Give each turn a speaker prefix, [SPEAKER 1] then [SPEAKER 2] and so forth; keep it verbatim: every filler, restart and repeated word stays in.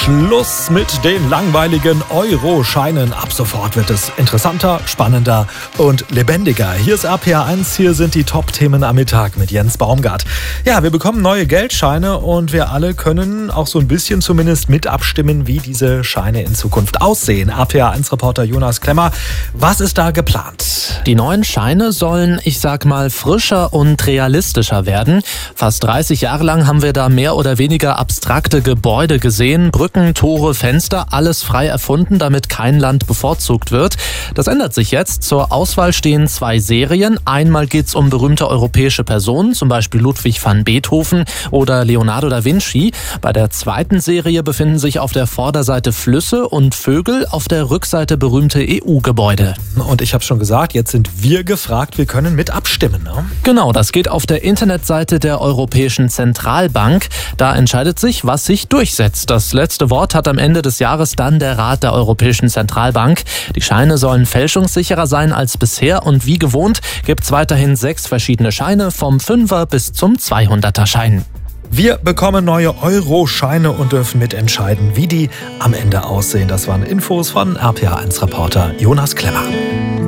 [SPEAKER 1] Schluss mit den langweiligen Euro-Scheinen. Ab sofort wird es interessanter, spannender und lebendiger. Hier ist R P R eins, hier sind die Top-Themen am Mittag mit Jens Baumgart. Ja, wir bekommen neue Geldscheine und wir alle können auch so ein bisschen zumindest mit abstimmen, wie diese Scheine in Zukunft aussehen. R P R eins-Reporter Jonas Klemmer, was ist da geplant?
[SPEAKER 2] Die neuen Scheine sollen, ich sag mal, frischer und realistischer werden. Fast dreißig Jahre lang haben wir da mehr oder weniger abstrakte Gebäude gesehen. Brücken, Tore, Fenster, alles frei erfunden, damit kein Land bevorzugt wird. Das ändert sich jetzt. Zur Auswahl stehen zwei Serien. Einmal geht es um berühmte europäische Personen, zum Beispiel Ludwig van Beethoven oder Leonardo da Vinci. Bei der zweiten Serie befinden sich auf der Vorderseite Flüsse und Vögel, auf der Rückseite berühmte E U-Gebäude.
[SPEAKER 1] Und ich habe schon gesagt, jetzt sind wir gefragt, wir können mit abstimmen, ne?
[SPEAKER 2] Genau, das geht auf der Internetseite der Europäischen Zentralbank. Da entscheidet sich, was sich durchsetzt. Das letzte Wort hat am Ende des Jahres dann der Rat der Europäischen Zentralbank. Die Scheine sollen fälschungssicherer sein als bisher und wie gewohnt gibt es weiterhin sechs verschiedene Scheine, vom Fünfer bis zum zweihunderter Schein.
[SPEAKER 1] Wir bekommen neue Euro-Scheine und dürfen mitentscheiden, wie die am Ende aussehen. Das waren Infos von R P R eins-Reporter Jonas Klemmer.